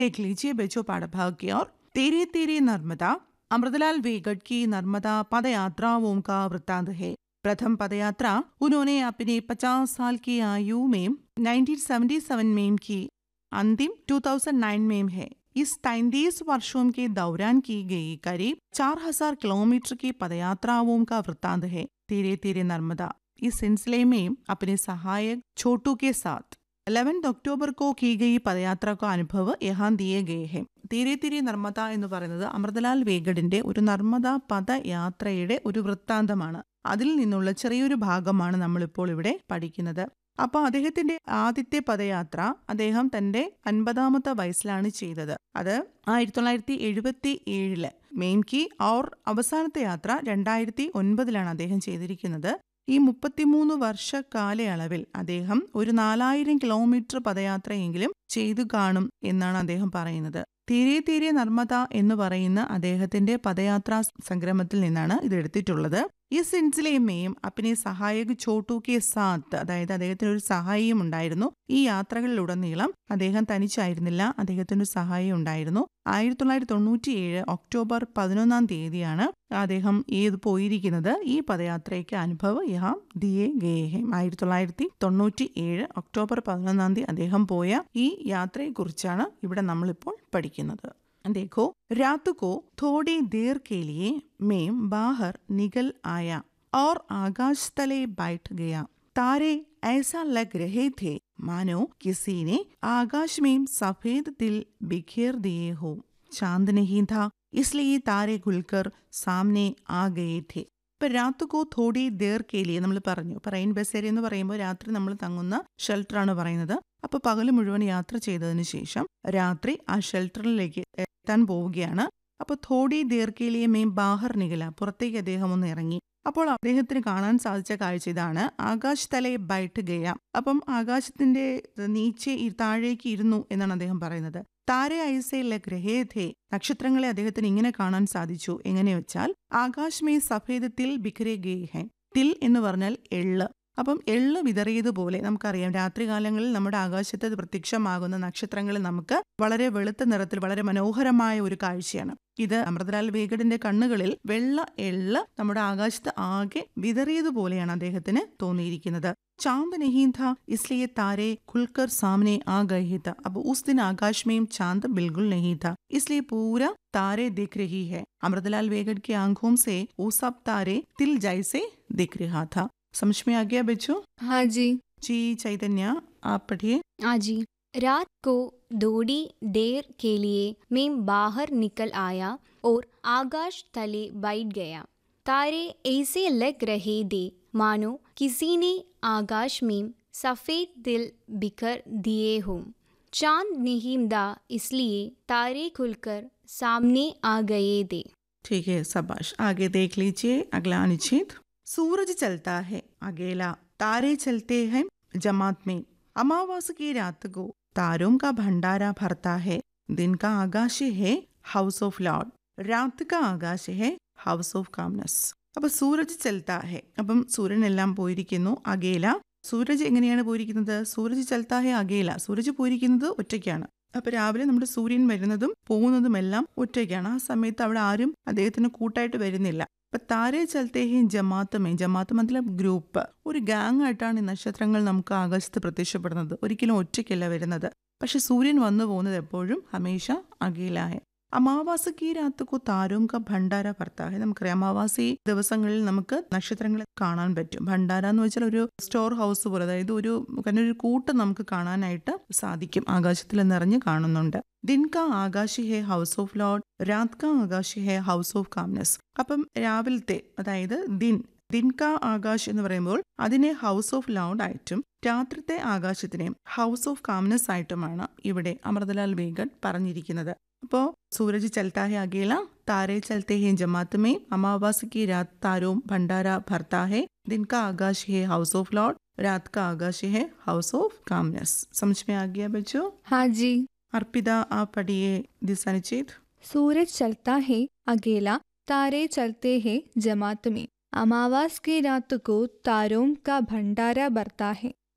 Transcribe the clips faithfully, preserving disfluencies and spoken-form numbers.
देख लीजिए बच्चों पाठभाग की ओर। तेरे तेरे नर्मदा अमृतलाल वेगड़ की नर्मदा पद यात्राओं का वृत्तांत है। प्रथम पद यात्रा उन्होंने अपने पचास साल की आयु में उन्नीस सौ सतहत्तर में की, अंतिम दो हज़ार नौ में है। इस तैंतीस वर्षों के दौरान की गई करीब चार हजार किलोमीटर की पदयात्राओं का वृत्तांत है तेरे तेरे नर्मदा। इस सिलसिले में अपने सहायक छोटू के साथ ग्यारह ഒക്ടോബർ को की गई पदयात्रा का अनुभव यहाँ दिए गए हैं. തീരെ തീരെ നർമ്മദ എന്ന് പറയുന്നത് അമൃതലാൽ വേഗഡിന്റെ ഒരു നർമ്മദ പദയാത്രയുടെ ഒരു വൃത്താന്തമാണ്. അതിൽ നിന്നുള്ള ചെറിയൊരു ഭാഗമാണ് നമ്മളിപ്പോൾ ഇവിടെ പഠിക്കുന്നത്. അപ്പോൾ അദ്ദേഹത്തിന്റെ ആദ്യത്തെ പദയാത്ര അദ്ദേഹം തന്റെ അൻപതാമത്തെ വയസ്സിലാണ് ചെയ്തത്. അത് ആയിരത്തി തൊള്ളായിരത്തി എഴുപത്തി ഏഴില് മെയിൻകി ഔർ അവസാനത്തെ യാത്ര രണ്ടായിരത്തി ഒൻപതിലാണ് അദ്ദേഹം ചെയ്തിരിക്കുന്നത്. ഈ മുപ്പത്തിമൂന്ന് വർഷ കാലയളവിൽ അദ്ദേഹം ഒരു നാലായിരം കിലോമീറ്റർ പദയാത്രയെങ്കിലും ചെയ്തു കാണും എന്നാണ് അദ്ദേഹം പറയുന്നത്. തീരെ തീരെ നർമ്മദ എന്ന് പറയുന്ന അദ്ദേഹത്തിന്റെ പദയാത്രാ സംഗ്രമത്തിൽ നിന്നാണ് ഇത് എടുത്തിട്ടുള്ളത്. ഈ സിൻസിലെയും അപ്പിനെ സഹായക ചോട്ടു കെ സാത്ത്, അതായത് അദ്ദേഹത്തിന് ഒരു സഹായിയും ഉണ്ടായിരുന്നു. ഈ യാത്രകളിലുടനീളം അദ്ദേഹം തനിച്ചായിരുന്നില്ല, അദ്ദേഹത്തിന് ഒരു സഹായി ഉണ്ടായിരുന്നു. ആയിരത്തി തൊള്ളായിരത്തി തൊണ്ണൂറ്റി ഏഴ് ഒക്ടോബർ പതിനൊന്നാം തീയതിയാണ് അദ്ദേഹം ഏത് പോയിരിക്കുന്നത്. ഈ പദയാത്രയ്ക്ക് അനുഭവം യഹാം ദിയേ ഗയേ ഹെ. ആയിരത്തി തൊള്ളായിരത്തി തൊണ്ണൂറ്റി ഏഴ് ഒക്ടോബർ പതിനൊന്നാം തീയതി അദ്ദേഹം പോയ ഈ യാത്രയെക്കുറിച്ചാണ് ഇവിടെ നമ്മളിപ്പോൾ പഠിക്കുന്നത്. देखो रात को थोड़ी देर के लिए मैं बाहर निकल आया और आकाश तले बैठ गया. तारे ऐसा लग रहे थे मानो किसी ने आकाश में सफेद तिल बिखेर दिए हो. चांद नहीं था इसलिए तारे खुलकर सामने आ गए थे. ഇപ്പൊ രാത്രിക്കോ തോടി ദേർ കേലിയെ നമ്മൾ പറഞ്ഞു. റെയിൻ ബസേരി എന്ന് പറയുമ്പോൾ രാത്രി നമ്മൾ തങ്ങുന്ന ഷെൽട്ടറാണ് പറയുന്നത്. അപ്പൊ പകല് മുഴുവൻ യാത്ര ചെയ്തതിന് ശേഷം രാത്രി ആ ഷെൽട്ടറിലേക്ക് എത്താൻ പോവുകയാണ്. അപ്പൊ തോടി ദേർ കേലിയെ മെയിൻ ബാഹർ നികല, പുറത്തേക്ക് അദ്ദേഹം ഒന്ന് ഇറങ്ങി. അപ്പോൾ അദ്ദേഹത്തിന് കാണാൻ സാധിച്ച കാഴ്ച ഇതാണ്. ആകാശ് തലേ ബൈറ്റ് ഗയ. അപ്പം ആകാശത്തിന്റെ നീച്ചെ താഴേക്ക് ഇരുന്നു എന്നാണ് അദ്ദേഹം പറയുന്നത്. താരെ ഐസേ ലഗ് രഹേ ഥേ, നക്ഷത്രങ്ങളെ അദ്ദേഹത്തിന് ഇങ്ങനെ കാണാൻ സാധിച്ചു. എങ്ങനെ വെച്ചാൽ ആകാശ് മേ സഫേദ് തിൽ ബിഖരെ ഗേ ഹെ. തിൽ എന്ന് പറഞ്ഞാൽ എള്ള്. അപ്പം എള്ള് വിതറിയതുപോലെ നമുക്കറിയാം രാത്രികാലങ്ങളിൽ നമ്മുടെ ആകാശത്ത് പ്രത്യക്ഷമാകുന്ന നക്ഷത്രങ്ങൾ നമുക്ക് വളരെ വെളുത്ത നിറത്തിൽ വളരെ മനോഹരമായ ഒരു കാഴ്ചയാണ്. ഇത് അമൃതലാൽ വേഗഡിന്റെ കണ്ണുകളിൽ വെള്ള എള്ള് നമ്മുടെ ആകാശത്ത് ആകെ വിതറിയതുപോലെയാണ് അദ്ദേഹത്തിന് തോന്നിയിരിക്കുന്നത്. चांद नहीं था इसलिए तारे खुलकर सामने आ गए था. अब उस दिन आकाश में चांद बिल्कुल नहीं था इसलिए पूरा तारे दिख रही है. अमृतलाल वेगड़ की आंखों से वो सब तारे तिल जैसे दिख रहा था. समझ में आ गया बच्चों? हाँ जी. जी चैतन्य आप पढ़िए. हाँ जी. रात को थोड़ी देर के लिए मैं बाहर निकल आया और आकाश तले बैठ गया. तारे ऐसे लग रहे थे मानो किसी ने आकाश में सफेद तिल बिखर दिए हों. चांद नहीं था इसलिए तारे खुलकर सामने आ गए थे. ठीक है, शाबाश. आगे देख लीजिए अगला अनुच्छेद. सूरज चलता है अकेला, तारे चलते हैं जमात में. अमावस्या की रात को तारों का भंडारा भरता है. दिन का आकाश है हाउस ऑफ लॉर्ड, रात का आकाश है हाउस ऑफ कामनेस. അപ്പൊ സൂരജ് ചൽത്താ ഹെ. അപ്പം സൂര്യനെല്ലാം പോയിരിക്കുന്നു. അകേല, സൂരജ് എങ്ങനെയാണ് പോയിരിക്കുന്നത്? സൂരജ് ചൽത്താ ഹെ അകേല, സൂരജ് പോയിരിക്കുന്നത് ഒറ്റയ്ക്കാണ്. അപ്പൊ രാവിലെ നമ്മുടെ സൂര്യൻ വരുന്നതും പോകുന്നതുമെല്ലാം ഒറ്റയ്ക്കാണ്. ആ സമയത്ത് അവിടെ ആരും അദ്ദേഹത്തിന് കൂട്ടായിട്ട് വരുന്നില്ല. അപ്പൊ താരെ ചൽത്തേ ഹെ ജമാത്തമേ, ജമാത്ത് മതലബ് ഗ്രൂപ്പ്, ഒരു ഗാങ് ആയിട്ടാണ് ഈ നക്ഷത്രങ്ങൾ നമുക്ക് ആകാശത്ത് പ്രത്യക്ഷപ്പെടുന്നത്. ഒരിക്കലും ഒറ്റയ്ക്കല്ല വരുന്നത്. പക്ഷെ സൂര്യൻ വന്നു പോകുന്നത് എപ്പോഴും ഹമേഷ അകേല ഹെ. അമാവാസി രാത്രിക്കു താരോം ക ഭണ്ഡാര ഭർത്താഹെ. നമുക്കറിയാം അമാവാസി ദിവസങ്ങളിൽ നമുക്ക് നക്ഷത്രങ്ങളെ കാണാൻ പറ്റും. ഭണ്ഡാര എന്ന് വെച്ചാൽ ഒരു സ്റ്റോർ ഹൗസ് പോലെ, അതായത് ഒരു ഒരു കൂട്ടം നമുക്ക് കാണാനായിട്ട് സാധിക്കും. ആകാശത്തിൽ നിറഞ്ഞ് കാണുന്നുണ്ട്. ദിൻ കാ ആകാശി ഹെ ഹൗസ് ഓഫ് ലോർഡ്, രാത് കാ ആകാശി ഹെ ഹൗസ് ഓഫ് കാംനെസ്. അപ്പം രാവിലത്തെ, അതായത് ദിൻ ദിൻ കാ ആകാശ് എന്ന് പറയുമ്പോൾ അതിനെ ഹൗസ് ഓഫ് ലോർഡ് ആയിട്ടും രാത്രിത്തെ ആകാശത്തിനെ ഹൗസ് ഓഫ് കാംനെസ് ആയിട്ടുമാണ് ഇവിടെ അമൃതലാൽ വേഗഡ് പറഞ്ഞിരിക്കുന്നത്. അപ്പോൾ സൂരജ് ചൽത്താ ഹെ അകേല, താരെ ചലത്തെ ഹെ ജമാത്ത് മേ, अमावस्या की रात तारों भंडारा भरता है, दिन का आकाश है हाउस ऑफ लॉर्ड, रात का आकाश है हाउस ऑफ कामनेस. समझ में आ गया बच्चों? हाँ जी. अर्पिता आप पढ़िए दिस अनुच्छेद. सूरज चलता है अकेला, तारे चलते हैं जमात में. अमावस्या की रात को तारों का भंडारा भरता है,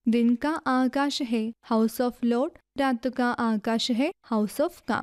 दिन का आकाश है हाउस ऑफ लॉर्ड, रात का आकाश है हाउस ऑफ काम.